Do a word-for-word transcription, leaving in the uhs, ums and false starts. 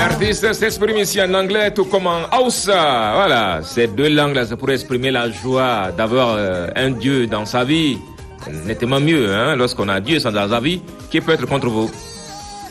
L'artiste s'exprime ici en anglais tout comme en Hausa. Voilà, ces deux langues-là, c'est pour exprimer la joie d'avoir euh, un Dieu dans sa vie. Nettement mieux, hein, lorsqu'on a Dieu dans sa vie, qui peut être contre vous.